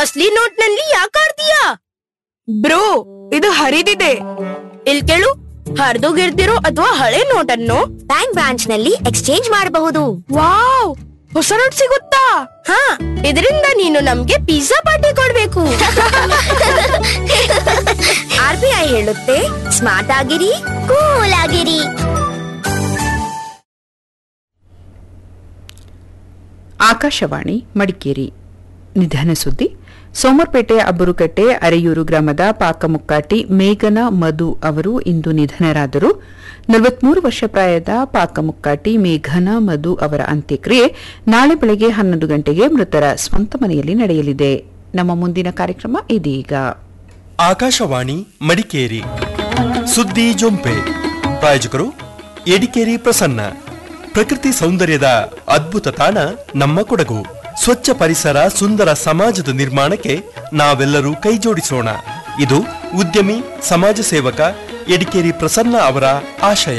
ಅಸ್ಲಿ note ನಲ್ಲಿ ಯಾಕೆ ಆಡ್ತೀಯಾ? Bro, ಇದು ಹರಿದಿದೆ. ಇಲ್ ಕೇಳು, ಹರಿದೋಗಿರ್ದಿರೋ ಅಥವಾ ಹಳೆ ನೋಟ್ ಅನ್ನು ಬ್ಯಾಂಕ್ ಬ್ರಾಂಚ್ ನಲ್ಲಿ ಎಕ್ಸ್ಚೇಂಜ್ ಮಾಡಬಹುದು. ವಾವ್, ಹೊಸ ನೋಟ್ ಸಿಗುತ್ತಾ? ಹಾ, ಇದರಿಂದ ನೀನು ನಮ್ಗೆ ಪಿಜ್ಜಾ ಪಾರ್ಟಿ ಕೊಡ್ಬೇಕು. RBI ಹೇಳುತ್ತೆ, ಸ್ಮಾರ್ಟ್ ಆಗಿರಿ, ಕೂಲ್ ಆಗಿರಿ. ಆಕಾಶವಾಣಿ ಮಡಿಕೇರಿ. ನಿಧನ ಸುದ್ದಿ. ಸೋಮರ್ಪೇಟೆ ಅಬ್ಬರುಕಟ್ಟೆ ಅರೆಯೂರು ಗ್ರಾಮದ ಪಾಕಮುಕ್ಕಾಟಿ ಮೇಘನ ಮಧು ಅವರು ಇಂದು ನಿಧನರಾದರು. 43 ವರ್ಷ ಪ್ರಾಯದ ಪಾಕಮುಕ್ಕಾಟಿ ಮೇಘನ ಮಧು ಅವರ ಅಂತ್ಯಕ್ರಿಯೆ ನಾಳೆ ಬೆಳಗ್ಗೆ 11 ಗಂಟೆಗೆ ಮೃತರ ಸ್ವಂತ ಮನೆಯಲ್ಲಿ ನಡೆಯಲಿದೆ. ನಮ್ಮ ಮುಂದಿನ ಕಾರ್ಯಕ್ರಮ ಇದೀಗ. ಆಕಾಶವಾಣಿ ಮಡಿಕೇರಿ ಸುದ್ದಿ ಜೊಂಪೆ. ಪ್ರಾಯೋಜಕರು ಎಡಿಕೇರಿ ಪ್ರಸನ್ನ. ಪ್ರಕೃತಿ ಸೌಂದರ್ಯದ ಅದ್ಭುತ ತಾಣ ನಮ್ಮ ಕೊಡಗು. ಸ್ವಚ್ಛ ಪರಿಸರ, ಸುಂದರ ಸಮಾಜದ ನಿರ್ಮಾಣಕ್ಕೆ ನಾವೆಲ್ಲರೂ ಕೈಜೋಡಿಸೋಣ. ಇದು ಉದ್ಯಮಿ ಸಮಾಜ ಸೇವಕ ಎಡಿಕೇರಿ ಪ್ರಸನ್ನ ಅವರ ಆಶಯ.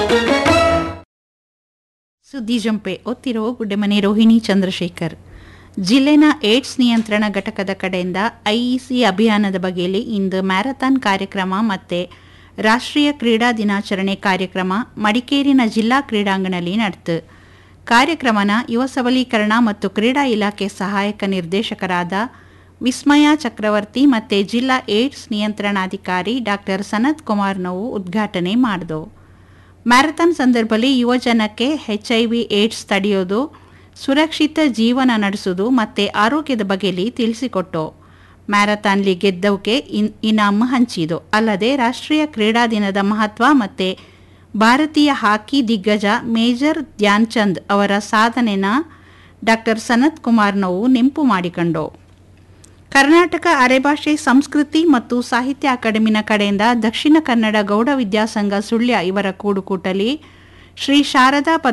ಸುದ್ದಿ ಜಂಪೆ ಓದ್ತಿರೋ ಗುಡ್ಡೆಮನೆ ರೋಹಿಣಿ ಚಂದ್ರಶೇಖರ್. ಜಿಲ್ಲೆನ ಏಡ್ಸ್ ನಿಯಂತ್ರಣ ಘಟಕದ ಕಡೆಯಿಂದ ಐಇಸಿ ಅಭಿಯಾನದ ಬಗೆಯಲ್ಲಿ ಇಂದು ಮ್ಯಾರಥಾನ್ ಕಾರ್ಯಕ್ರಮ ಮತ್ತು ರಾಷ್ಟ್ರೀಯ ಕ್ರೀಡಾ ದಿನಾಚರಣೆ ಕಾರ್ಯಕ್ರಮ ಮಡಿಕೇರಿನ ಜಿಲ್ಲಾ ಕ್ರೀಡಾಂಗಣದಲ್ಲಿ ನಡೆತು. ಕಾರ್ಯಕ್ರಮನ ಯುವ ಸಬಲೀಕರಣ ಮತ್ತು ಕ್ರೀಡಾ ಇಲಾಖೆ ಸಹಾಯಕ ನಿರ್ದೇಶಕರಾದ ವಿಸ್ಮಯ ಚಕ್ರವರ್ತಿ ಮತ್ತು ಜಿಲ್ಲಾ ಏಡ್ಸ್ ನಿಯಂತ್ರಣಾಧಿಕಾರಿ ಡಾಕ್ಟರ್ ಸನತ್ ಕುಮಾರ್ ನೋವು ಉದ್ಘಾಟನೆ ಮಾಡಿದವು. ಮ್ಯಾರಥಾನ್ ಸಂದರ್ಭದಲ್ಲಿ ಯುವಜನಕ್ಕೆ HIV ಏಡ್ಸ್ ತಡೆಯೋದು, ಸುರಕ್ಷಿತ ಜೀವನ ನಡೆಸೋದು ಮತ್ತು ಆರೋಗ್ಯದ ಬಗೆಯಲ್ಲಿ ತಿಳಿಸಿಕೊಟ್ಟು ಮ್ಯಾರಥಾನ್ಲಿ ಗೆದ್ದವಕ್ಕೆ ಇನಾಮ ಹಂಚಿದು. ಅಲ್ಲದೆ ರಾಷ್ಟ್ರೀಯ ಕ್ರೀಡಾ ದಿನದ ಮಹತ್ವ ಮತ್ತು ಭಾರತೀಯ ಹಾಕಿ ದಿಗ್ಗಜ ಮೇಜರ್ ಧ್ಯಾನ್ ಚಂದ್ ಅವರ ಸಾಧನೆನ ಡಾಕ್ಟರ್ ಸನತ್ ಕುಮಾರ್ ನೋವು ನೆಂಪು ಮಾಡಿಕೊಂಡು. ಕರ್ನಾಟಕ ಅರೆಭಾಷೆ ಸಂಸ್ಕೃತಿ ಮತ್ತು ಸಾಹಿತ್ಯ ಅಕಾಡೆಮಿನ ಕಡೆಯಿಂದ ದಕ್ಷಿಣ ಕನ್ನಡ ಗೌಡ ವಿದ್ಯಾಸಂಘ ಸುಳ್ಯ ಇವರ ಕೂಡುಕೂಟಲಿ ಶ್ರೀ ಶಾರದಾ